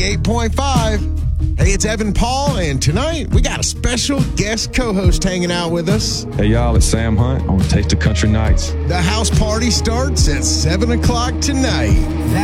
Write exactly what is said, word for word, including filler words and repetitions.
ninety-eight point five. Hey, it's Evan Paul, and tonight we got a special guest co-host hanging out with us. Hey, y'all, it's Sam Hunt on Taste of Country Nights. The house party starts at seven o'clock tonight.